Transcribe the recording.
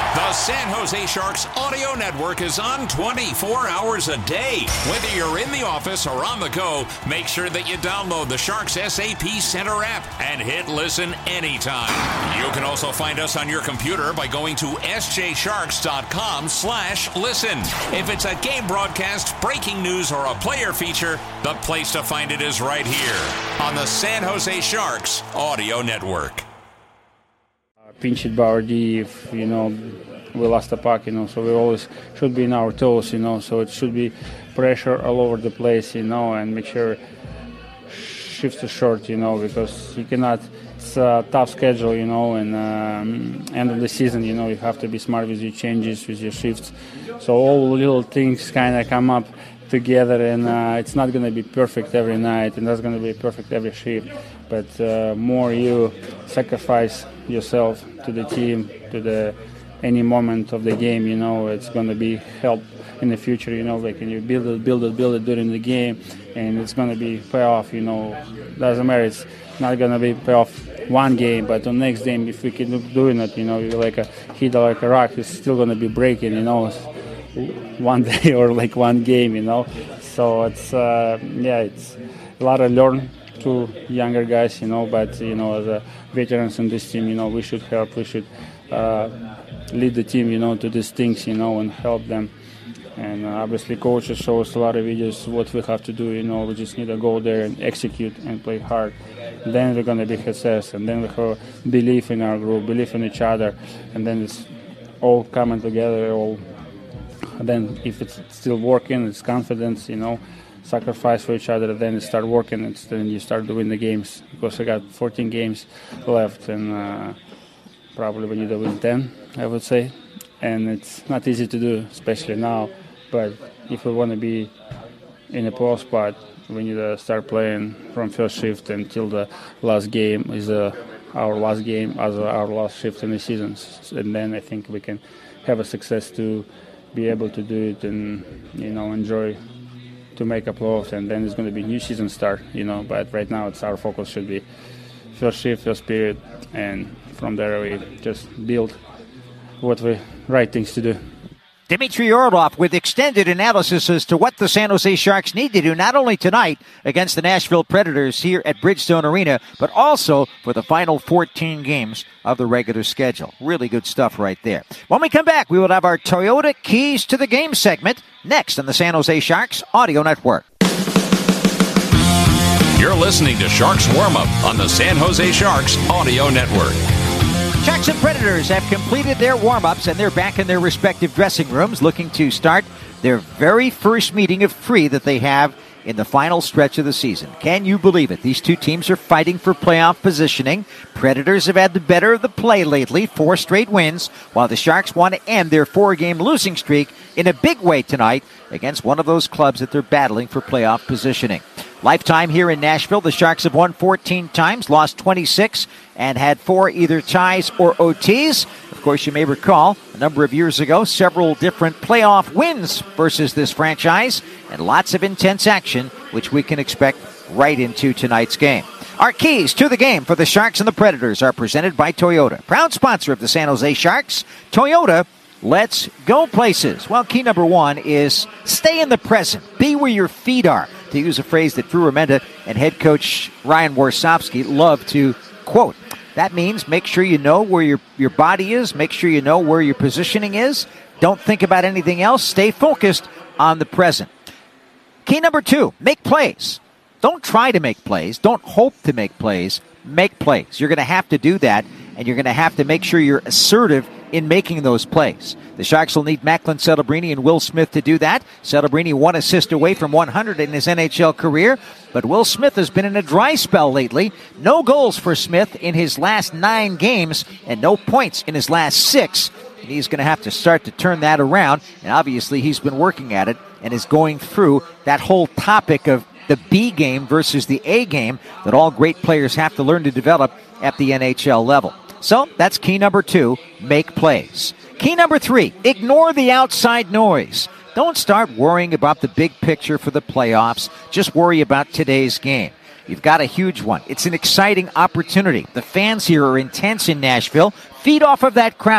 The San Jose Sharks audio network is on 24 hours a day. Whether you're in the office or on the go, make sure that you download the Sharks SAP Center app and hit listen anytime. You can also find us on your computer by going to sjsharks.com/listen. If it's a game broadcast, breaking news, or a player feature, the place to find it is right here on the San Jose Sharks audio network. Pinch it by our D if, we lost the puck, so we always should be in our toes, so it should be pressure all over the place, and make sure shifts are short, because you cannot, it's a tough schedule, and end of the season, you have to be smart with your changes, with your shifts. So all little things kind of come up together, and it's not going to be perfect every night, and that's going to be perfect every shift. But more you sacrifice yourself to the team, to any moment of the game, it's going to be help in the future, and you build it during the game, and it's going to be payoff, doesn't matter, it's not going to be payoff one game, but the next game, if we keep doing it, you're like hit like a rock, it's still going to be breaking, one day or like one game, so it's it's a lot of learn to younger guys, but as a veterans in this team, we should help, we should lead the team, to these things, and help them. And obviously coaches show us a lot of videos what we have to do, we just need to go there and execute and play hard. Then we're going to be success, and then we have belief in our group, belief in each other, and then it's all coming together, then if it's still working, it's confidence, sacrifice for each other, then it start working, and then you start doing the games, because we got 14 games left, and probably we need to win 10, I would say, and it's not easy to do, especially now, but if we want to be in a playoff spot, we need to start playing from first shift until the last game is our last game as our last shift in the season, and then I think we can have a success to be able to do it and enjoy to make a playoffs, and then it's going to be new season start, but right now it's our focus should be first shift, first period, and from there we just build what we right things to do. Dmitry Orlov with extended analysis as to what the San Jose Sharks need to do, not only tonight against the Nashville Predators here at Bridgestone Arena, but also for the final 14 games of the regular schedule. Really good stuff right there. When we come back, we will have our Toyota Keys to the Game segment next on the San Jose Sharks Audio Network. You're listening to Sharks Warm-Up on the San Jose Sharks Audio Network. Sharks and Predators have completed their warm-ups, and they're back in their respective dressing rooms looking to start their very first meeting of 3 that they have in the final stretch of the season. Can you believe it? These two teams are fighting for playoff positioning. Predators have had the better of the play lately, 4 straight wins, while the Sharks want to end their 4-game losing streak in a big way tonight against one of those clubs that they're battling for playoff positioning. Lifetime here in Nashville, the Sharks have won 14 times, lost 26, and had 4 either ties or OTs. Of course, you may recall, a number of years ago, several different playoff wins versus this franchise, and lots of intense action, which we can expect right into tonight's game. Our keys to the game for the Sharks and the Predators are presented by Toyota, proud sponsor of the San Jose Sharks. Toyota, let's go places. Well, key number 1 is stay in the present. Be where your feet are, to use a phrase that Drew Remenda and head coach Ryan Warsofsky love to quote. That means make sure you know where your body is, make sure you know where your positioning is. Don't think about anything else. Stay focused on the present. Key number 2, make plays. Don't try to make plays. Don't hope to make plays. Make plays. You're going to have to do that, and you're going to have to make sure you're assertive in making those plays. The Sharks will need Macklin Celebrini and Will Smith to do that. Celebrini 1 assist away from 100 in his NHL career, but Will Smith has been in a dry spell lately. No goals for Smith in his last 9 games and no points in his last 6. And he's going to have to start to turn that around, and obviously he's been working at it and is going through that whole topic of the B game versus the A game that all great players have to learn to develop at the NHL level. So that's key number 2, make plays. Key number 3, ignore the outside noise. Don't start worrying about the big picture for the playoffs. Just worry about today's game. You've got a huge one. It's an exciting opportunity. The fans here are intense in Nashville. Feed off of that crowd.